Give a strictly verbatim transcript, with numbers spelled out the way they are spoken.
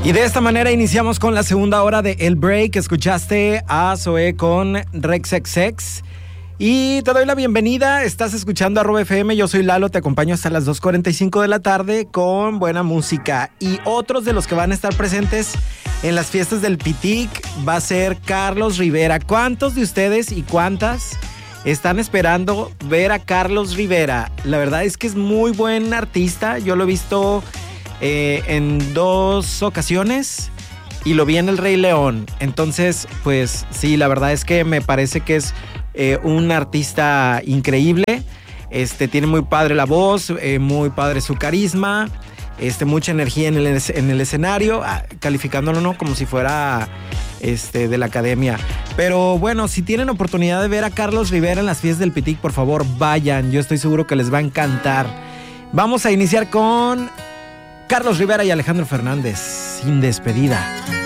Y de esta manera iniciamos con la segunda hora de El Break. Escuchaste a Zoé con Rex X X. Y te doy la bienvenida. Estás escuchando Arroba F M. Yo soy Lalo. Te acompaño hasta las dos cuarenta y cinco de la tarde con buena música. Y otros de los que van a estar presentes en las fiestas del Pitic va a ser Carlos Rivera. ¿Cuántos de ustedes y cuántas están esperando ver a Carlos Rivera? La verdad es que es muy buen artista. Yo lo he visto eh, en dos ocasiones y lo vi en El Rey León. Entonces, pues sí, la verdad es que me parece que es eh, un artista increíble. Este, tiene muy padre la voz, eh, muy padre su carisma, este, mucha energía en el, en el escenario, ah, calificándolo, ¿no?, como si fuera este, de la academia. Pero bueno, si tienen oportunidad de ver a Carlos Rivera en las fiestas del Pitic, por favor, vayan. Yo estoy seguro que les va a encantar. Vamos a iniciar con Carlos Rivera y Alejandro Fernández, Sin Despedida.